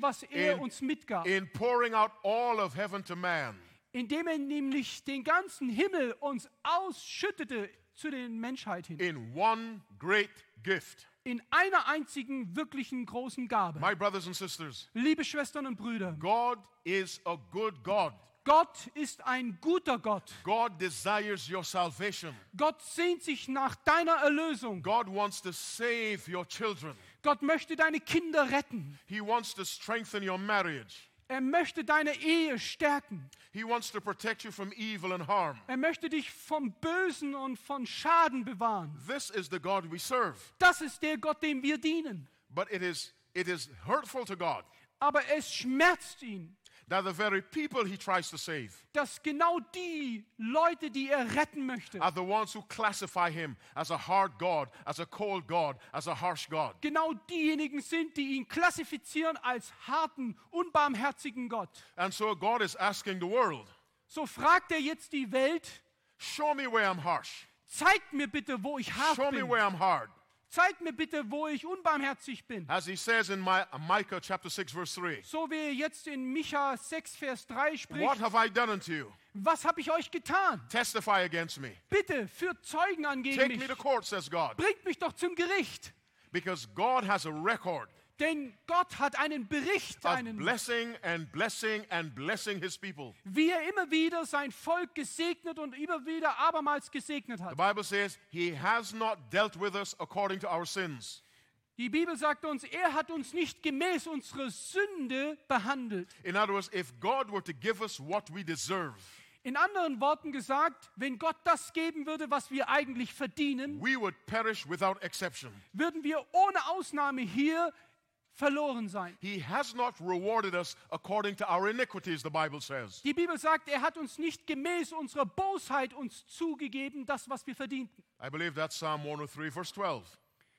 dem, was er uns mitgab. in pouring out all of heaven to man. Indem er nämlich den ganzen Himmel uns ausschüttete zu der Menschheit hin. In one great gift. In einer einzigen, wirklichen, großen Gabe. My brothers and sisters, Liebe Schwestern und Brüder, God is a good God. Gott ist ein guter Gott. God desires your salvation. Gott sehnt sich nach deiner Erlösung. God wants to save your children. Gott möchte deine Kinder retten. He wants to strengthen your marriage. Er möchte deine Ehe stärken. He wants to protect you from evil and harm. Er möchte dich vom Bösen und von Schaden bewahren. This is the God we serve. Das ist der Gott, dem wir dienen. But it is hurtful to God Aber es schmerzt ihn, that the very people he tries to save dass genau die Leute, die er retten möchte, are the ones who classify him as a hard God, as a cold God, as a harsh God. genau diejenigen sind, die ihn klassifizieren als harten, unbarmherzigen Gott. And so God is asking the world, So fragt er jetzt die Welt, show me where I'm harsh. zeigt mir bitte, wo ich hart Show me bin. where I'm hard. Zeigt mir bitte, wo ich unbarmherzig bin. As he says in Micah chapter 6 verse 3. So wie er jetzt in Micha 6, Vers 3 What spricht. have I done unto you? Was habe ich euch getan? Testify against me. Bitte, führt Zeugen an gegen Take me mich. to court, says God. Bringt mich doch zum Gericht. Because God has a record Denn Gott hat einen Bericht, of blessing and blessing and blessing his people. wie er immer wieder sein Volk gesegnet und immer wieder abermals gesegnet The hat. Bible says he has not dealt with us according to our sins. Die Bibel sagt uns, er hat uns nicht gemäß unserer Sünde behandelt. In other words, if God were to give us what we deserve, In anderen Worten gesagt, wenn Gott das geben würde, was wir eigentlich verdienen, we would perish without exception. würden wir ohne Ausnahme hier verloren sein. He has not rewarded us according to our iniquities, the Bible says. Die Bibel sagt, er hat uns nicht gemäß unserer Bosheit uns zugegeben, das, was wir verdienten. I believe that's Psalm 103, verse 12.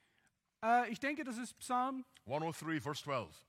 Ich denke, das ist Psalm 103, verse 12.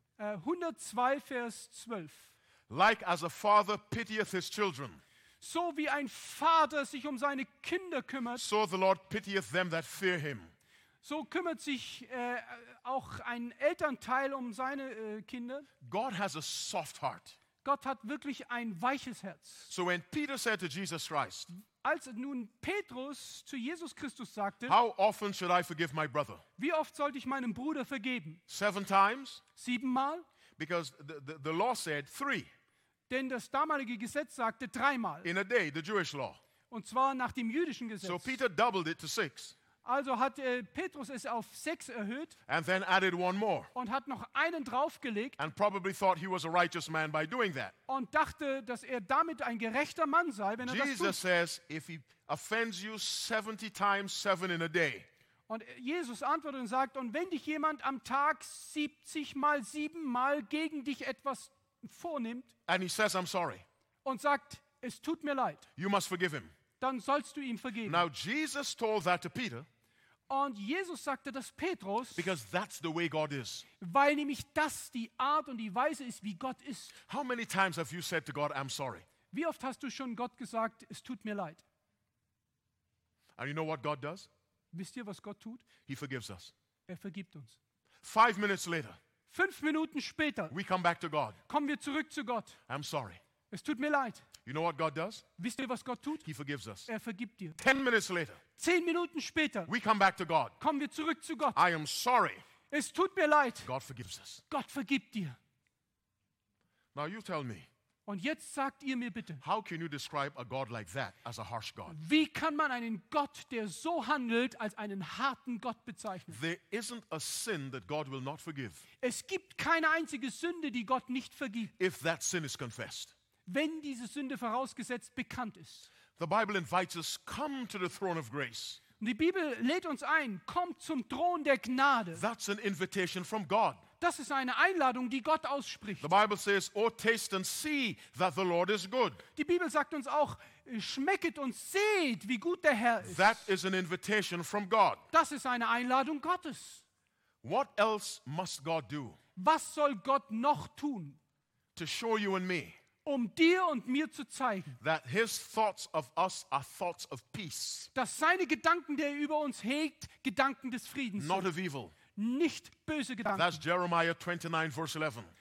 102, Vers 12. Like as a father pitieth his children, So wie ein Vater sich um seine Kinder kümmert, so the Lord pitieth them that fear him. so kümmert sich auch ein Elternteil um seine Kinder. God has a soft heart. Gott hat wirklich ein weiches Herz. So when Peter said to Jesus Christ, Als nun Petrus zu Jesus Christus sagte, how often should I forgive my brother? wie oft sollte ich meinem Bruder vergeben? 7 times? 7-mal? Because the law said 3 Denn das damalige Gesetz sagte 3-mal. in a day, the Jewish law. Und zwar nach dem jüdischen So Gesetz. Peter doubled it to 6 Also hat Petrus es auf 6 erhöht and then added one more und hat noch einen draufgelegt and probably thought he was a righteous man by doing that. und dachte, dass er damit ein gerechter Mann sei, wenn er das Jesus tut. says if he offends you 70 times 7 in a day, Und Jesus antwortet und sagt, und wenn dich jemand am Tag 70-mal, 7-mal gegen dich etwas vornimmt and he says, I'm sorry, und sagt, es tut mir leid, you must forgive him. dann sollst du ihm vergeben. Now Jesus told that to Peter Und Jesus sagte das Petrus, because that's the way God is. weil nämlich das die Art und die Weise ist, wie Gott ist. How many times have you said to God, I'm sorry? Wie oft hast du schon Gott gesagt, es tut mir leid? And you know what God does? Wisst ihr, was Gott tut? He forgives us. Er vergibt uns. 5 minutes later, 5 Minuten später we come back to God. kommen wir zurück zu Gott. I'm sorry. Es tut mir leid. You know what God does? Wisst ihr, was Gott tut? He forgives us. Er vergibt dir. 10 minutes later, 10 Minuten später we come back to God. kommen wir zurück zu Gott. I am sorry. Es tut mir leid. God forgives us. Gott vergibt dir. Now you tell me, Und jetzt sagt ihr mir bitte, how can you describe a God like that as a harsh God? wie kann man einen Gott, der so handelt, als einen harten Gott bezeichnen? There isn't a sin that God will not forgive Es gibt keine einzige Sünde, die Gott nicht vergibt, if that sin is confessed. wenn diese Sünde vorausgesetzt bekannt ist. The Bible invites us, come to the throne of grace. Und die Bibel lädt uns ein, kommt zum Thron der Gnade. That's an invitation from God. Das ist eine Einladung, die Gott ausspricht. The Bible says, oh, taste and see that the Lord is good. Die Bibel sagt uns auch, schmecket und seht, wie gut der Herr ist. That is an invitation from God. Das ist eine Einladung Gottes. What else must God do Was soll Gott noch tun, to show you and me um dir und mir zu zeigen, that his thoughts of us are thoughts of peace, dass seine Gedanken, die er über uns hegt, Gedanken des Friedens not sind, of evil? nicht böse Gedanken. That's Jeremiah 29, verse 11.